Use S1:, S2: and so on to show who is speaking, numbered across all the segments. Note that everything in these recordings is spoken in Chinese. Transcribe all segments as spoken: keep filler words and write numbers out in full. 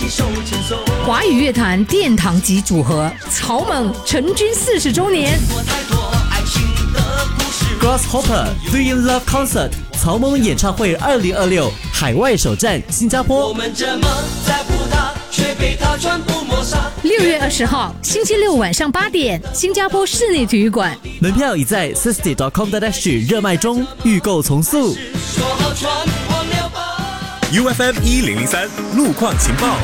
S1: 华语乐坛殿堂级组合草蜢成军四十周年。
S2: Grasshopper Three in Love Concert 草蜢演唱会二零二六海外首站新加坡。
S3: 我们这么在乎他，却被他全部抹杀。
S1: 六月二十号，星期六晚上八点，新加坡室内体育馆。
S2: 门票已在 sixty dot com dot s g 热卖中，预购从速。
S3: 说好传忘了吧。
S4: U F M 一零零三路况情报。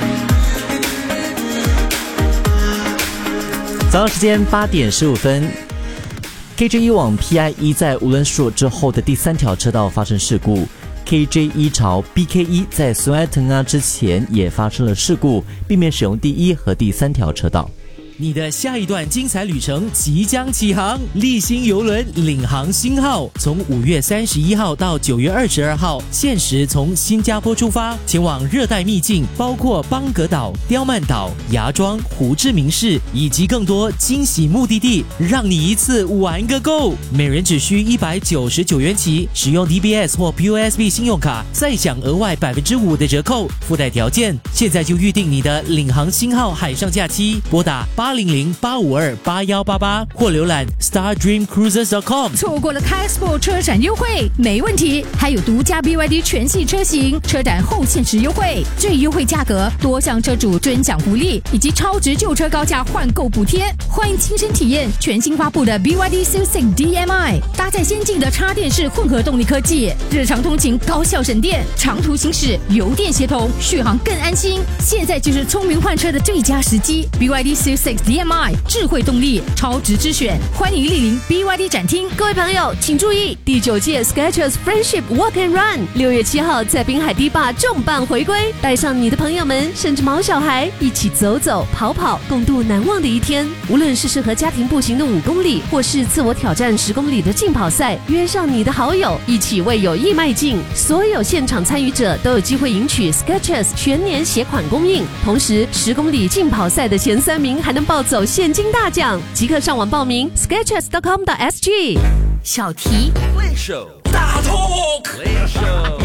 S2: 早上时间八点十五分。K J 一 往 P I 一 在无论树之后的第三条车道发生事故 ，K J 一 朝 B K 一 在孙爱腾啊之前也发生了事故，避免使用第一和第三条车道。你的下一段精彩旅程即将起航，立新邮轮领航星号从五月三十一号到九月二十二号，限时从新加坡出发，前往热带秘境，包括邦格岛、刁曼岛、芽庄、胡志明市以及更多惊喜目的地，让你一次玩个够。每人只需一百九十九元起，使用 D B S 或 P O S B 信用卡，再享额外百分之五的折扣，附带条件。现在就预定你的领航星号海上假期，拨打八零零八五二八幺八八或浏览 star dream cruises dot com。
S1: 错过了 K-Expo 车展优惠没问题，还有独家 B Y D 全系车型车展后限时优惠，最优惠价格，多项车主尊享福利以及超值旧车高价换购补贴。欢迎亲身体验全新发布的 B Y D Siouxsie D M I， 搭载先进的插电式混合动力科技，日常通勤高效省电，长途行驶油电协同，续航更安心。现在就是聪明换车的最佳时机。 B Y D Siouxsie D M I， 智慧动力，超值之选，欢迎莅临 B Y D 展厅。
S5: 各位朋友请注意，第九届 Skechers Friendship Walk and Run 六月七号在滨海堤坝重磅回归，带上你的朋友们甚至毛小孩一起走走跑跑，共度难忘的一天。无论是适合家庭步行的五公里，或是自我挑战十公里的竞跑赛，约上你的好友一起为友谊迈进。所有现场参与者都有机会赢取 Skechers 全年鞋款供应，同时十公里竞跑赛的前三名还能抱走现金大奖。即刻上网报名 skechers dot com dot s g。
S1: 小题
S4: Play Show 大 Talk。Play Show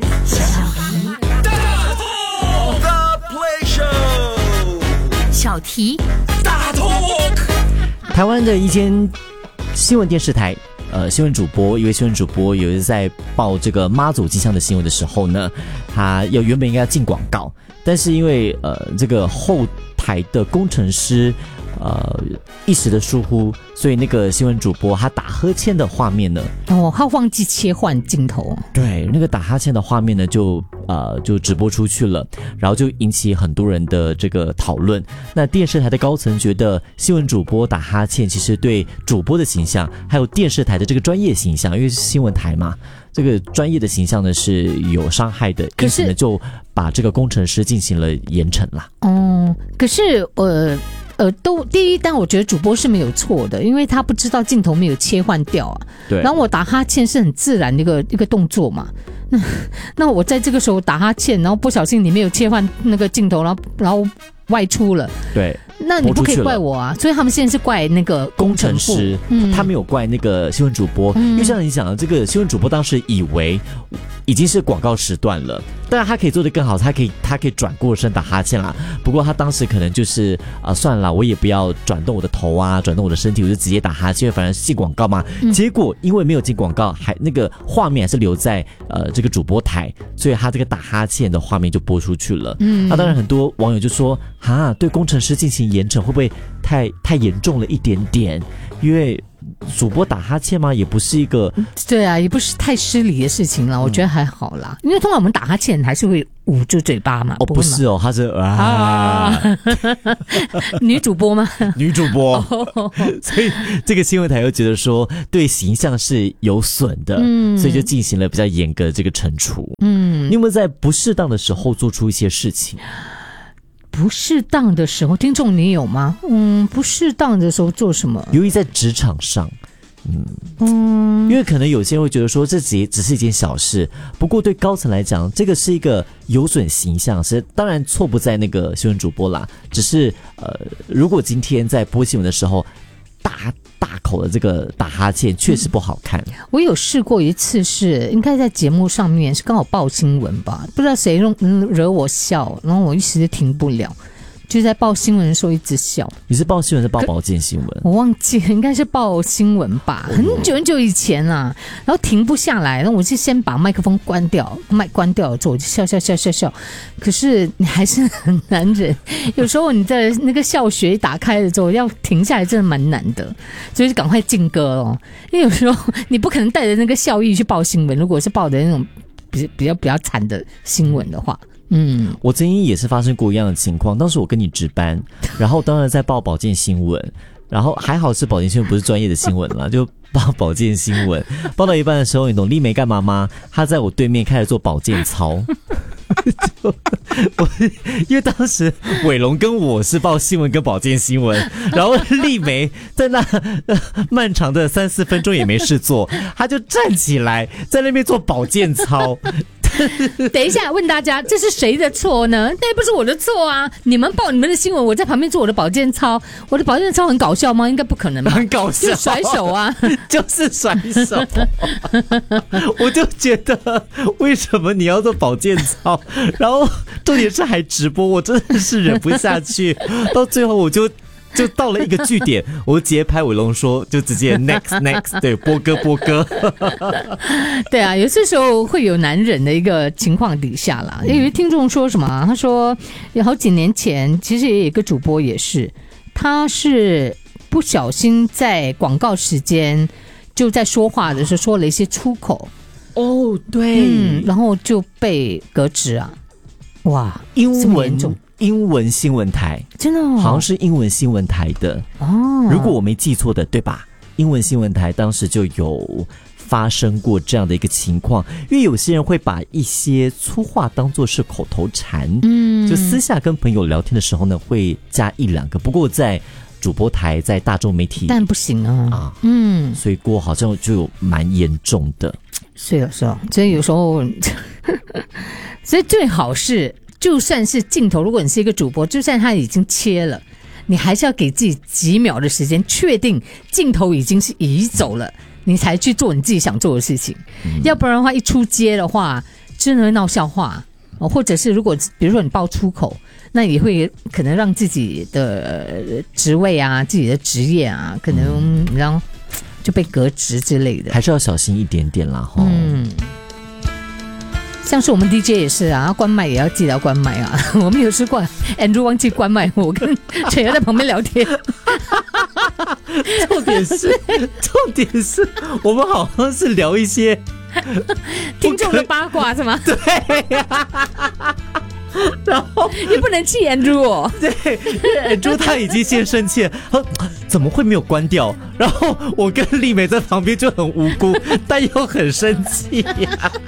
S4: 大 Talk。The Play Show
S1: 小题
S4: 大 Talk。
S2: 台湾的一间新闻电视台。呃，新闻主播，一位新闻主播有一次在报这个妈祖进香的新闻的时候呢，他要原本应该要进广告，但是因为呃这个后台的工程师呃一时的疏忽，所以那个新闻主播他打呵欠的画面呢，
S1: 哦，他忘记切换镜头，
S2: 对，那个打哈欠的画面呢就呃就直播出去了，然后就引起很多人的这个讨论。那电视台的高层觉得新闻主播打哈欠其实对主播的形象还有电视台的这个专业形象，因为是新闻台嘛，这个专业的形象呢是有伤害的，因此呢就把这个工程师进行了严惩啦。
S1: 哦，可是呃呃，都第一，但我觉得主播是没有错的，因为他不知道镜头没有切换掉啊。
S2: 对。
S1: 然后我打哈欠是很自然的一个一个动作嘛，那那我在这个时候打哈欠，然后不小心你没有切换那个镜头，然后然后外出了。
S2: 对。
S1: 那你不可以怪我啊，所以他们现在是怪那个
S2: 工程师，嗯，他没有怪那个新闻主播，嗯，因为像你讲的，这个新闻主播当时以为已经是广告时段了，当然他可以做得更好，他可以他可以转过身打哈欠啦。不过他当时可能就是啊、呃，算了，我也不要转动我的头啊，转动我的身体，我就直接打哈欠，反正是进广告嘛。嗯、结果因为没有进广告，还那个画面还是留在呃这个主播台，所以他这个打哈欠的画面就播出去了。嗯，那、啊、当然很多网友就说，哈，对工程师进行严惩会不会太太严重了一点点？因为主播打哈欠吗？也不是一个，
S1: 对啊，也不是太失礼的事情啦，我觉得还好啦。嗯、因为通常我们打哈欠还是会捂住嘴巴嘛。
S2: 哦，不是哦，他是啊，啊
S1: 女主播吗？
S2: 女主播，哦、所以这个新闻台又觉得说对形象是有损的，嗯，所以就进行了比较严格的这个惩处。嗯，你有没有在不适当的时候做出一些事情？
S1: 不适当的时候，听众你有吗？嗯，不适当的时候做什么？
S2: 由于在职场上，嗯嗯，因为可能有些人会觉得说这只只是一件小事，不过对高层来讲，这个是一个有损形象，是当然错不在那个新闻主播啦，只是呃，如果今天在播新闻的时候， 大大口的这个打哈欠，确实不好看。嗯、
S1: 我有试过一次是，应该在节目上面是刚好报新闻吧，不知道谁弄、嗯、惹我笑，然后我一时停不了。就在报新闻的时候一直笑。
S2: 你是报新闻还是报保健新闻？
S1: 我忘记了，应该是报新闻吧，很久很久以前啊，然后停不下来，然后我就先把麦克风关掉，麦关掉了之后我就笑笑笑笑笑，可是你还是很难忍，有时候你的那个笑穴打开了之后要停下来真的蛮难的，所以就赶快进歌哦，因为有时候你不可能带着那个笑意去报新闻，如果是报的那种比比较比较惨的新闻的话。嗯，
S2: 我曾经也是发生过一样的情况，当时我跟你值班，然后当然在报保健新闻，然后还好是保健新闻不是专业的新闻啦，就报保健新闻，报到一半的时候，你懂丽梅干嘛吗？她在我对面开始做保健操。我因为当时伟龙跟我是报新闻跟保健新闻，然后丽梅在那、呃、漫长的三四分钟也没事做，她就站起来在那边做保健操。
S1: 等一下，问大家，这是谁的错呢？那不是我的错啊！你们报你们的新闻，我在旁边做我的保健操。我的保健操很搞笑吗？应该不可能吧？
S2: 很搞笑，
S1: 就甩手啊，
S2: 就是甩手。我就觉得，为什么你要做保健操？然后重点是还直播，我真的是忍不下去。到最后我就。就到了一个据点，我直接拍伟龙说，就直接 next next， 对，播歌播歌。
S1: 对啊，有些时候会有难忍的一个情况底下啦。有一听众说什么？他说有好几年前，其实也有一个主播也是，他是不小心在广告时间就在说话的时候说了一些出口。
S2: 哦，对，
S1: 嗯，然后就被革职啊！哇，
S2: 英文英文新闻台
S1: 真的、哦、
S2: 好像是英文新闻台的哦，如果我没记错的，对吧？英文新闻台当时就有发生过这样的一个情况，因为有些人会把一些粗话当作是口头禅，嗯，就私下跟朋友聊天的时候呢，会加一两个。不过在主播台，在大众媒体，
S1: 但不行啊，
S2: 啊嗯，所以过好像就有蛮严重的。
S1: 是有时候，所以有时候，所以最好是。就算是镜头，如果你是一个主播，就算他已经切了，你还是要给自己几秒的时间，确定镜头已经是移走了，你才去做你自己想做的事情。嗯、要不然的话，一出街的话，真的会闹笑话。或者是如果比如说你爆粗口，那也会可能让自己的职位啊、自己的职业啊，可能然后就被革职之类的，
S2: 还是要小心一点点啦。齁
S1: 嗯。像是我们 D J 也是啊，关麦也要记得要关麦啊。我们有试过 Andrew 忘记关麦，我跟陈瑶在旁边聊天。
S2: 重点是，重点是我们好像是聊一些
S1: 听众的八卦是吗？
S2: 对呀、啊。然后
S1: 你不能气 Andrew 哦，
S2: 对 ，Andrew 他已经先生气了，他怎么会没有关掉？然后我跟丽美在旁边就很无辜，但又很生气呀、啊。